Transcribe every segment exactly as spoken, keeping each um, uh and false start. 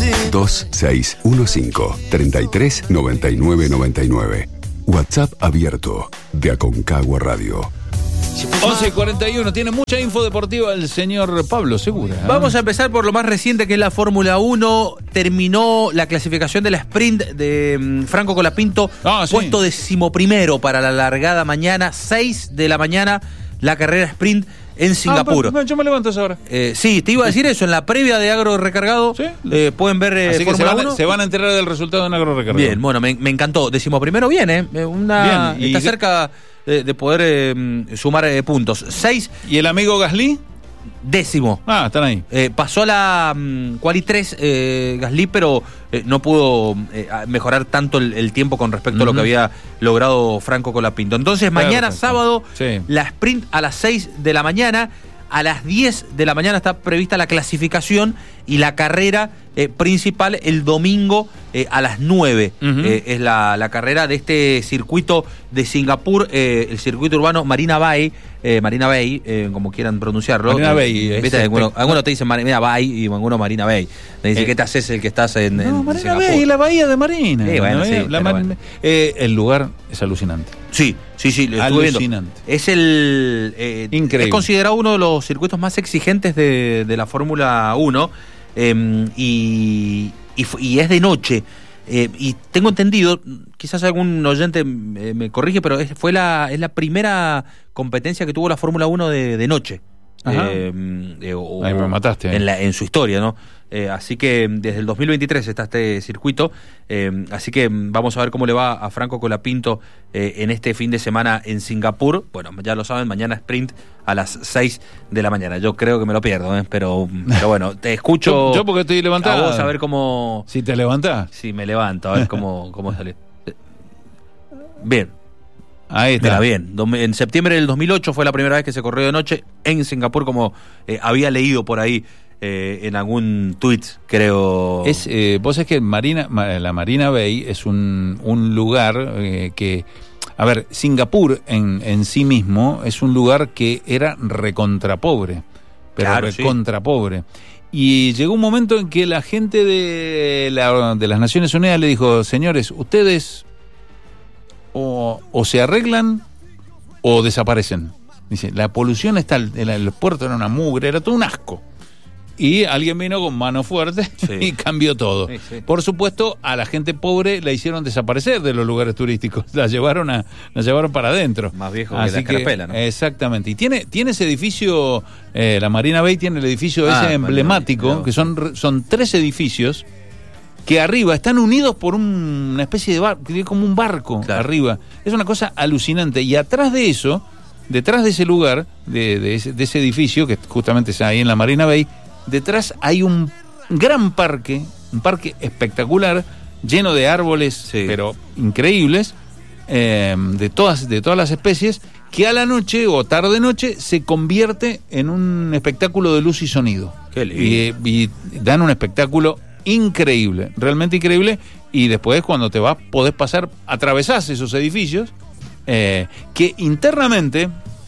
dos seis uno cinco, tres tres nueve nueve nueve nueve. WhatsApp abierto de Aconcagua Radio. once y cuarenta y uno, tiene mucha info deportiva el señor Pablo Segura, ¿eh? Vamos a empezar por lo más reciente, que es la Fórmula uno. Terminó la clasificación de la sprint de um, Franco Colapinto, ah, sí. puesto decimoprimero para la largada mañana, seis de la mañana, la carrera sprint en Singapur. Ah, pero, yo me levanto a esa hora. Eh, sí, te iba a decir eso, en la previa de Agro Recargado, ¿sí? eh, pueden ver eh, Así que se Fórmula van, uno. se van a enterar del resultado en Agro Recargado. Bien, bueno, me, me encantó. Decimoprimero bien, ¿eh? Una, bien, y está cerca de, de poder eh, sumar eh, puntos. Seis. ¿Y el amigo Gasly? Décimo. Ah, están ahí. Eh, pasó a la um, Quali tres eh, Gasly, pero eh, no pudo eh, mejorar tanto el, el tiempo con respecto uh-huh. a lo que había logrado Franco Colapinto. Entonces, mañana Perfecto. sábado, sí. la sprint a las seis de la mañana. A las diez de la mañana está prevista la clasificación y la carrera eh, principal el domingo eh, a las nueve. Uh-huh. Eh, es la, la carrera de este circuito de Singapur, eh, el circuito urbano Marina Bay, eh, Marina Bay, eh, como quieran pronunciarlo. Marina eh, Bay. ¿viste? Es Algunos, algunos te dicen Marina Bay y algunos Marina Bay. Te dicen, eh, ¿qué te haces el que estás en, no, en Marina Singapur? Bay, la bahía de Marina. Sí, bueno, sí, la Mar... bueno. Eh, el lugar es alucinante. Sí, sí, sí, lo estuve viendo. Es el eh, Increíble. Es considerado uno de los circuitos más exigentes de, de la Fórmula uno eh, y, y, y es de noche. Eh, y tengo entendido, quizás algún oyente eh, me corrige, pero es, fue la, es la primera competencia que tuvo la Fórmula uno de, de noche. Eh, eh, o, Ahí me mataste. Eh. En, la, en su historia, ¿no? Eh, así que desde el dos mil veintitrés está este circuito, eh, así que vamos a ver cómo le va a Franco Colapinto eh, en este fin de semana en Singapur. Bueno, ya lo saben, mañana sprint a las seis de la mañana. Yo creo que me lo pierdo, ¿eh? pero, pero bueno, te escucho. Yo, yo porque estoy levantado. A vos a ver cómo. Si te levantás. Sí, me levanto, a ver cómo, cómo sale. Bien. Ahí está. Mira, bien. En septiembre del dos mil ocho fue la primera vez que se corrió de noche en Singapur, como eh, había leído por ahí eh, en algún tuit, creo. Es, eh, vos sabés que Marina, la Marina Bay es un, un lugar eh, que, a ver, Singapur en, en sí mismo es un lugar que era recontrapobre, pero claro, recontrapobre. Sí. Y llegó un momento en que la gente de, la, de las Naciones Unidas le dijo, señores, ustedes o, o se arreglan o desaparecen. Dice, la polución está, el, el puerto era una mugre, era todo un asco. Y alguien vino con mano fuerte sí. y cambió todo. Sí, sí. Por supuesto, a la gente pobre la hicieron desaparecer de los lugares turísticos. La llevaron a, la llevaron para adentro. Más viejo Así que la carapela, ¿no? Exactamente. Y tiene, tiene ese edificio, eh, la Marina Bay tiene el edificio ah, ese emblemático, Marina, que son, son tres edificios que arriba están unidos por un, una especie de barco, como un barco claro. arriba. Es una cosa alucinante. Y atrás de eso, detrás de ese lugar, de, de, ese, de ese edificio, que justamente está ahí en la Marina Bay, detrás hay un gran parque, un parque espectacular, lleno de árboles, sí. pero increíbles, eh, de todas, de todas las especies, que a la noche o tarde noche se convierte en un espectáculo de luz y sonido. Qué lindo. Y, y dan un espectáculo increíble, realmente increíble, y después cuando te vas podés pasar, atravesás esos edificios, eh, que internamente...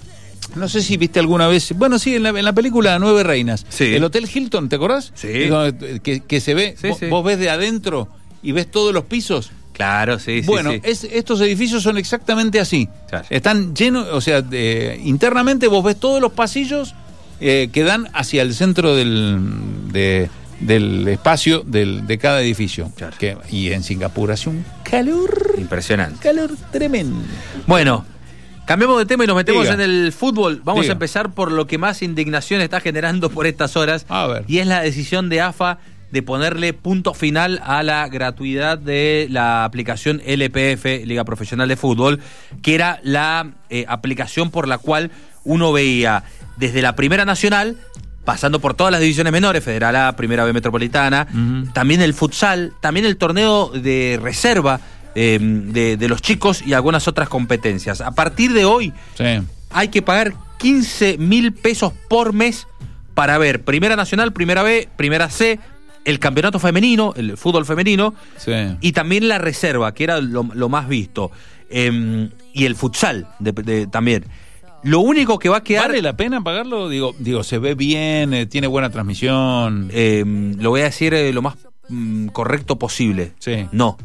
No sé si viste alguna vez, bueno, sí, en la, en la película Nueve Reinas, sí. el Hotel Hilton, ¿te acordás? Sí. Que, que se ve, sí, vos, sí. vos ves de adentro y ves todos los pisos. Claro, sí, bueno, sí. Bueno, es, estos edificios son exactamente así. Claro. Están llenos, o sea, de, internamente vos ves todos los pasillos eh, que dan hacia el centro del, de, del espacio del, de cada edificio. Claro. Que, y en Singapur hace un calor. Impresionante. Calor tremendo. Bueno. Cambiamos de tema y nos metemos Diga. en el fútbol. Vamos Diga. a empezar por lo que más indignación está generando por estas horas. A ver. Y es la decisión de A F A de ponerle punto final a la gratuidad de la aplicación L P F, Liga Profesional de Fútbol, que era la eh, aplicación por la cual uno veía desde la Primera Nacional, pasando por todas las divisiones menores, Federal A, Primera B Metropolitana, uh-huh. también el futsal, también el torneo de reserva, Eh, de, de los chicos y algunas otras competencias. A partir de hoy sí. hay que pagar quince mil pesos por mes para ver Primera Nacional, Primera B, Primera C, el campeonato femenino, el fútbol femenino sí. y también la reserva, que era lo, lo más visto, eh, y el futsal de, de, también. Lo único que va a quedar... ¿Vale la pena pagarlo? Digo, digo se ve bien, eh, tiene buena transmisión. Eh, lo voy a decir eh, lo más mm, correcto posible. Sí. No.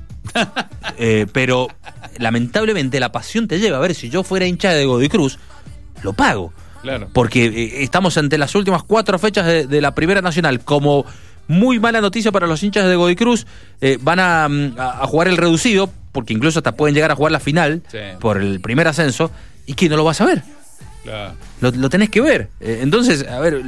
eh, pero lamentablemente la pasión te lleva. A ver, si yo fuera hincha de Godoy Cruz, lo pago. Claro. Porque eh, estamos ante las últimas cuatro fechas de, de la Primera Nacional. Como muy mala noticia para los hinchas de Godoy Cruz, eh, van a, a, a jugar el reducido, porque incluso hasta pueden llegar a jugar la final, sí, por el primer ascenso, y que no lo vas a ver. Claro. Lo, lo tenés que ver. Eh, entonces, a ver,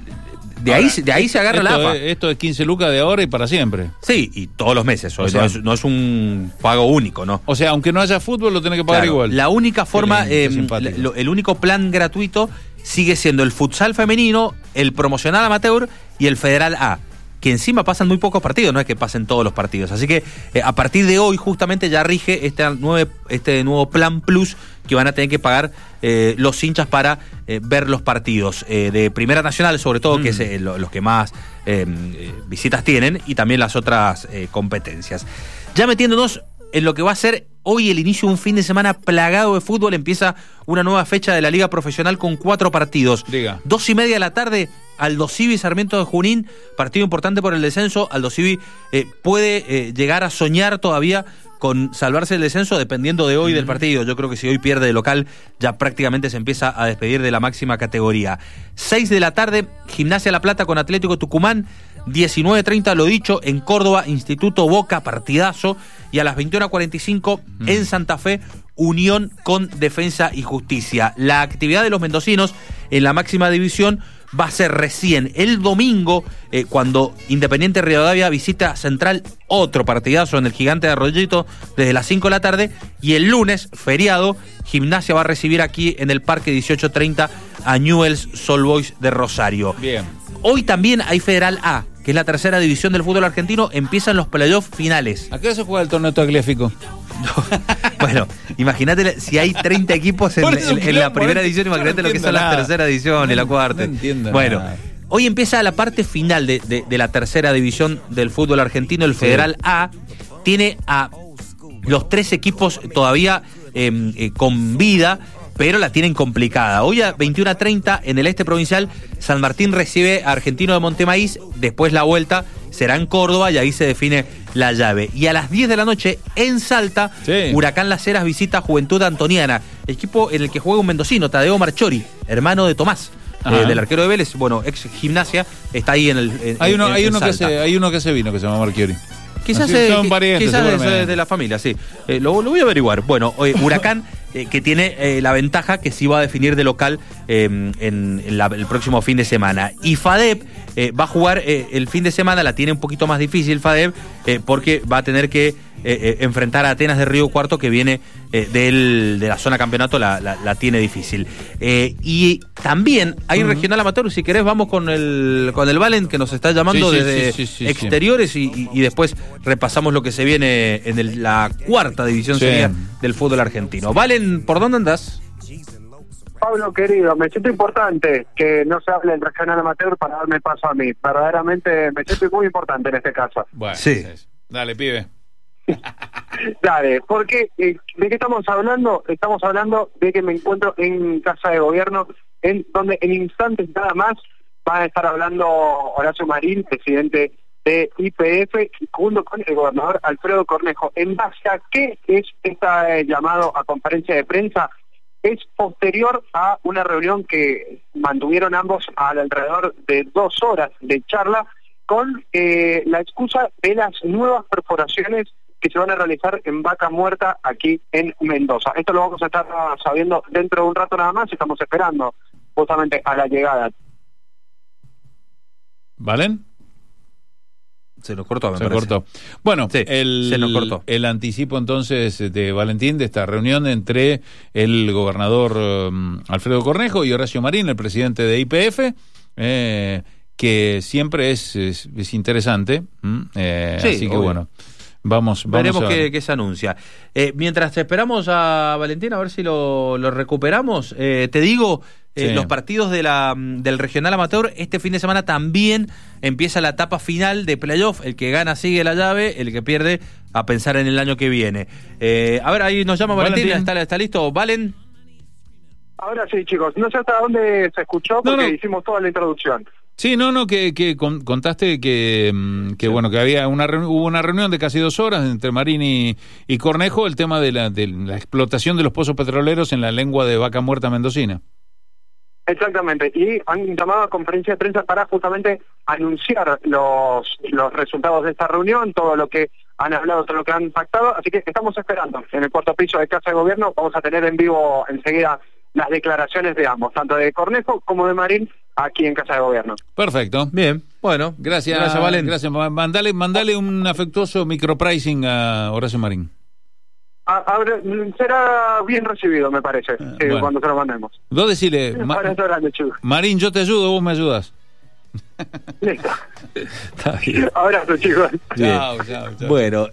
de ahora, ahí, de ahí se agarra la A F A. Es, esto es quince lucas de ahora y para siempre. Sí, y todos los meses. O sea, no, es, no es un pago único, ¿no? O sea, aunque no haya fútbol, lo tenés que pagar, claro, igual. La única forma, lindo, eh, lo, el único plan gratuito sigue siendo el futsal femenino, el promocional amateur y el federal A, que encima pasan muy pocos partidos, no es que pasen todos los partidos. Así que eh, a partir de hoy justamente ya rige este nuevo, este nuevo plan plus que van a tener que pagar eh, los hinchas para eh, ver los partidos eh, de Primera Nacional, sobre todo, mm. que es eh, lo, los que más eh, visitas tienen, y también las otras eh, competencias. Ya metiéndonos en lo que va a ser hoy el inicio de un fin de semana plagado de fútbol, empieza una nueva fecha de la Liga Profesional con cuatro partidos. Diga. Dos y media de la tarde, Aldosivi Sarmiento de Junín, partido importante por el descenso. Aldosivi eh, puede eh, llegar a soñar todavía con salvarse el descenso dependiendo de hoy, uh-huh, del partido. Yo creo que si hoy pierde de local, ya prácticamente se empieza a despedir de la máxima categoría. Seis de la tarde, Gimnasia La Plata con Atlético Tucumán. diecinueve treinta, lo dicho, en Córdoba, Instituto Boca, partidazo. Y a las veintiuna cuarenta y cinco, uh-huh, en Santa Fe, Unión con Defensa y Justicia. La actividad de los mendocinos en la máxima división va a ser recién el domingo, eh, cuando Independiente Rivadavia visita Central, otro partidazo en el Gigante de Arroyito desde las cinco de la tarde, y el lunes, feriado, Gimnasia va a recibir aquí en el Parque dieciocho treinta a Newell's Sol Boys de Rosario. Bien. Hoy también hay Federal A, que es la tercera división del fútbol argentino, empiezan los playoffs finales. ¿A qué se juega el torneo tagliafico? No. Bueno, imagínate si hay treinta equipos en, en, en la primera división, imagínate no lo que son nada. Las tercera división no, y la cuarta. No entiendo bueno, nada. Hoy empieza la parte final de, de, de la tercera división del fútbol argentino, el Federal sí. A. Tiene a los tres equipos todavía eh, eh, con vida, pero la tienen complicada. Hoy a veintiuna treinta en el este provincial, San Martín recibe a Argentino de Montemaíz, después la vuelta será en Córdoba y ahí se define la llave. Y a las diez de la noche en Salta, sí. Huracán Las Heras visita Juventud Antoniana, equipo en el que juega un mendocino, Tadeo Marchori, hermano de Tomás, eh, del arquero de Vélez, bueno, ex Gimnasia, está ahí en el en, hay uno, en, hay en uno Salta. que se, hay uno que se vino que se llama Marchiori. Quizás, eh, que, quizás es de, de la familia, sí. Eh, lo, lo voy a averiguar. Bueno, eh, Huracán, eh, que tiene eh, la ventaja que sí va a definir de local eh, en, en la, el próximo fin de semana. Y FADEP eh, va a jugar eh, el fin de semana, la tiene un poquito más difícil FADEP, eh, porque va a tener que eh, eh, enfrentar a Atenas de Río Cuarto, que viene eh, del, de la zona campeonato, la, la, la tiene difícil. Eh, y también hay uh-huh. regional amateur, si querés vamos con el con el Valen, que nos está llamando sí, sí, desde sí, sí, sí, exteriores sí. Y, y, y después repasamos lo que se viene en el, la cuarta división sí. sería del fútbol argentino. Valen, ¿por dónde andás? Pablo, querido, me siento importante que no se hable del regional amateur para darme paso a mí. Verdaderamente me siento muy importante en este caso. Bueno, sí. Dale, pibe. Dale, porque eh, ¿de qué estamos hablando? Estamos hablando de que me encuentro en Casa de Gobierno, en donde en instantes nada más va a estar hablando Horacio Marín, presidente de I P F, junto con el gobernador Alfredo Cornejo. ¿En base a qué es este llamado a conferencia de prensa? Es posterior a una reunión que mantuvieron ambos al alrededor de dos horas de charla con eh, la excusa de las nuevas perforaciones que se van a realizar en Vaca Muerta aquí en Mendoza. Esto lo vamos a estar sabiendo dentro de un rato nada más, estamos esperando justamente a la llegada. ¿Valen? Se nos cortó, me se parece. cortó. Bueno, sí, el, se nos cortó. el anticipo entonces de Valentín de esta reunión entre el gobernador um, Alfredo Cornejo y Horacio Marín, el presidente de I P F, eh, que siempre es, es, es interesante. Eh, sí, así que obvio. bueno. Vamos, vamos Veremos a... qué, qué se anuncia. Eh, mientras esperamos a Valentín, a ver si lo, lo recuperamos, eh, te digo, eh, sí. los partidos de la, del regional amateur, este fin de semana también empieza la etapa final de playoff. El que gana sigue la llave, el que pierde a pensar en el año que viene. Eh, a ver, ahí nos llama Valentín, Valentín. ¿Está, ¿está listo? ¿Valen? Ahora sí, chicos. No sé hasta dónde se escuchó porque no, no. hicimos toda la introducción. Sí, no, no, que, que contaste que, que sí. bueno, que había una hubo una reunión de casi dos horas entre Marín y, y Cornejo, el tema de la, de la explotación de los pozos petroleros en la lengua de vaca muerta mendocina. Exactamente, y han llamado a conferencia de prensa para justamente anunciar los, los resultados de esta reunión, todo lo que han hablado, todo lo que han pactado, así que estamos esperando. En el cuarto piso de Casa de Gobierno vamos a tener en vivo enseguida las declaraciones de ambos, tanto de Cornejo como de Marín, aquí en Casa de Gobierno. Perfecto. Bien, bueno, gracias, gracias Valen. Gracias. Mandale, mandale un afectuoso micropricing a Horacio Marín. A, a, será bien recibido, me parece, eh, eh, bueno. cuando se lo mandemos. Vos decile, Ma grande, Marín, yo te ayudo, vos me ayudas. Listo. Abrazo, chicos. Chao, chao, chao. Bueno,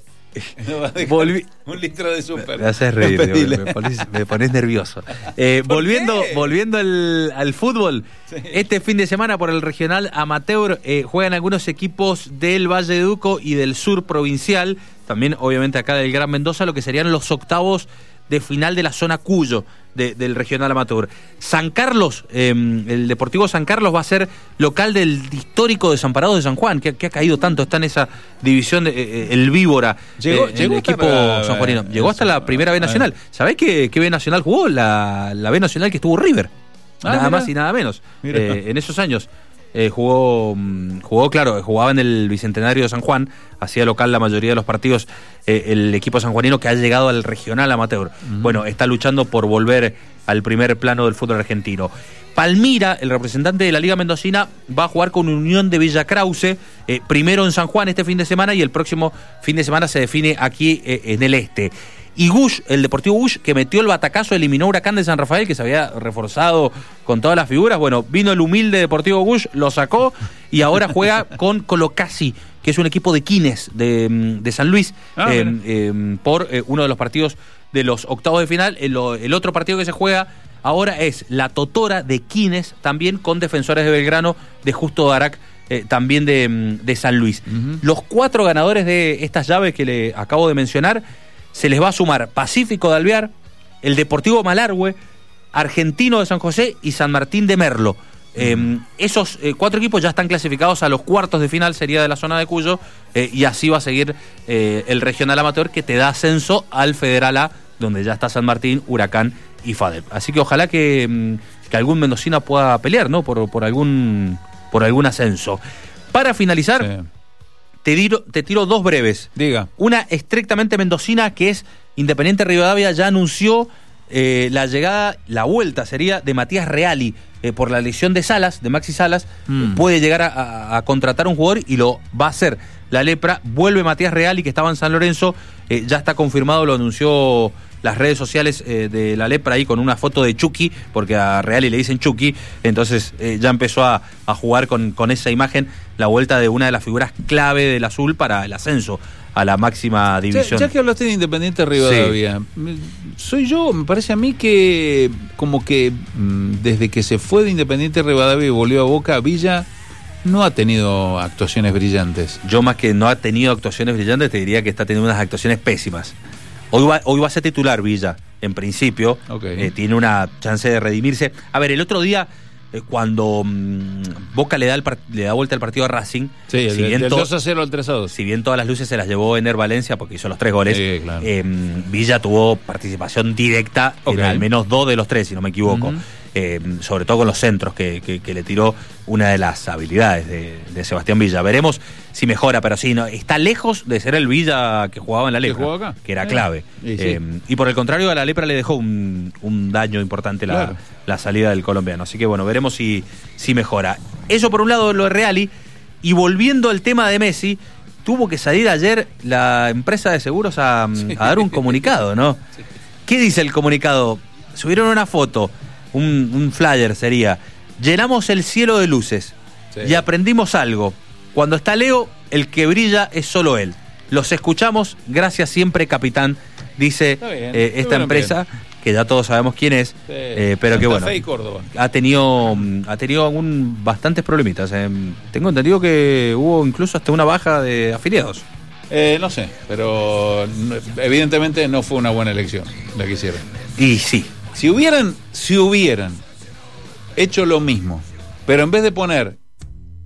volví... un litro de súper. Me haces reír, me, me, pones, me pones nervioso. Eh, volviendo volviendo al, al fútbol, sí. Este fin de semana por el regional amateur eh, juegan algunos equipos del Valle de Uco y del sur provincial, también obviamente acá del Gran Mendoza, lo que serían los octavos de final de la zona Cuyo de, del regional amateur. San Carlos, eh, el Deportivo San Carlos va a ser local del histórico Desamparados de San Juan, que, que ha caído tanto, está en esa división, de, eh, el Víbora, llegó, eh, llegó el equipo la, sanjuanino. Llegó hasta la primera B Nacional. ¿Sabés qué, qué B Nacional jugó? La, la B Nacional que estuvo River. Ah, nada mira. más y nada menos. Eh, en esos años. Eh, jugó, jugó, claro, jugaba en el Bicentenario de San Juan, hacía local la mayoría de los partidos eh, el equipo sanjuanino que ha llegado al regional amateur. Uh-huh. Bueno, está luchando por volver al primer plano del fútbol argentino. Palmira, el representante de la Liga Mendocina, va a jugar con Unión de Villa Krause, eh, primero en San Juan este fin de semana y el próximo fin de semana se define aquí eh, en el este. Y Gush, el Deportivo Gush, que metió el batacazo, eliminó Huracán de San Rafael, que se había reforzado con todas las figuras. Bueno, vino el humilde Deportivo Gush, lo sacó y ahora juega con Colocasi, que es un equipo de Quines de, de San Luis, ah, eh, eh, por eh, uno de los partidos de los octavos de final. El, el otro partido que se juega ahora es la Totora de Quines, también con Defensores de Belgrano, de Justo Darac, eh, también de, de San Luis. Uh-huh. Los cuatro ganadores de estas llaves que le acabo de mencionar, se les va a sumar Pacífico de Alvear, el Deportivo Malargüe, Argentino de San José y San Martín de Merlo. Mm. Eh, esos eh, cuatro equipos ya están clasificados a los cuartos de final, sería de la zona de Cuyo, eh, y así va a seguir eh, el regional amateur que te da ascenso al Federal A, donde ya está San Martín, Huracán y Fadel. Así que ojalá que, que algún mendocino pueda pelear, ¿no? Por, por, algún, por algún ascenso. Para finalizar... Sí. Te tiro, te tiro dos breves. Diga. Una estrictamente mendocina, que es Independiente Rivadavia, ya anunció eh, la llegada, la vuelta sería de Matías Reali, eh, por la lesión de Salas, de Maxi Salas, mm. puede llegar a, a, a contratar un jugador y lo va a hacer. La Lepra, vuelve Matías Reali, que estaba en San Lorenzo, eh, ya está confirmado, lo anunció las redes sociales eh, de la Lepra ahí con una foto de Chucky, porque a Reali le dicen Chucky, entonces eh, ya empezó a, a jugar con, con esa imagen, la vuelta de una de las figuras clave del azul para el ascenso a la máxima división. Ya, ya que hablaste de Independiente Rivadavia, sí. soy yo, me parece a mí que como que desde que se fue de Independiente Rivadavia y volvió a Boca, Villa no ha tenido actuaciones brillantes. Yo más que no ha tenido actuaciones brillantes, te diría que está teniendo unas actuaciones pésimas. Hoy va, hoy va a ser titular Villa, en principio. Okay. Eh, tiene una chance de redimirse. A ver, el otro día, eh, cuando mmm, Boca le da, el le da vuelta al partido a Racing... Sí, el, si bien del dos a cero al tres a dos. Si bien todas las luces se las llevó Ener Valencia, porque hizo los tres goles, sí, claro. eh, Villa tuvo participación directa okay. en al menos dos de los tres, si no me equivoco. Uh-huh. Eh, sobre todo con los centros que, que, que le tiró una de las habilidades de, de Sebastián Villa. Veremos si mejora, pero sí, no, está lejos de ser el Villa que jugaba en la Lepra, acá? que era eh, clave. Y, sí. eh, y por el contrario, a la Lepra le dejó un, un daño importante la, claro. la salida del colombiano. Así que bueno, veremos si, si mejora. Eso por un lado lo de Reali. Y volviendo al tema de Messi, tuvo que salir ayer la empresa de seguros a, sí. a dar un comunicado, ¿no? Sí. ¿Qué dice el comunicado? Subieron una foto. Un, un flyer sería: llenamos el cielo de luces sí. y aprendimos algo. Cuando está Leo, el que brilla es solo él. Los escuchamos, gracias siempre, capitán, dice bien, eh, esta empresa, bien. que ya todos sabemos quién es, sí. eh, pero Santa que bueno, Fe y Córdoba. ha tenido ha tenido algún, bastantes problemitas. Eh. Tengo entendido que hubo incluso hasta una baja de afiliados. Eh, no sé, pero evidentemente no fue una buena elección la que hicieron. Y sí. Si hubieran, si hubieran hecho lo mismo, pero en vez de poner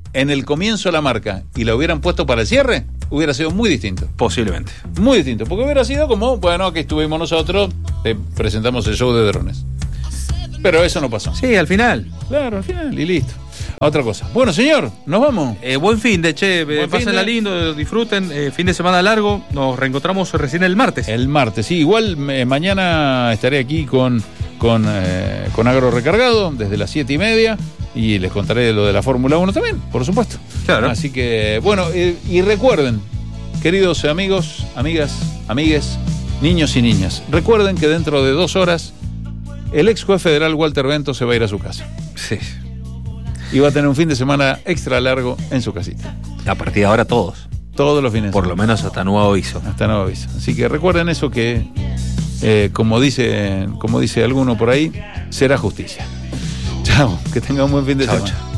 en el comienzo la marca y la hubieran puesto para el cierre, hubiera sido muy distinto. Posiblemente. Muy distinto, porque hubiera sido como, bueno, aquí estuvimos nosotros, te presentamos el show de drones. Pero eso no pasó. Sí, al final. Claro, al final, y listo. Otra cosa. Bueno, señor, nos vamos. Eh, buen fin de, che, eh, pásenla lindo, disfruten, eh, fin de semana largo, nos reencontramos recién el martes. El martes, sí, igual eh, mañana estaré aquí con, con, eh, con Agro Recargado desde las siete y media y les contaré lo de la Fórmula uno también, por supuesto. Claro. Así que, bueno, eh, y recuerden, queridos amigos, amigas, amigues, niños y niñas, recuerden que dentro de dos horas el ex juez federal Walter Bento se va a ir a su casa. Sí. Y va a tener un fin de semana extra largo en su casita. A partir de ahora todos. Todos los fines. Por lo menos hasta nuevo aviso. Hasta nuevo aviso. Así que recuerden eso que, eh, como dice, como dice alguno por ahí, será justicia. Chao, que tengan un buen fin de chao, semana. Chao.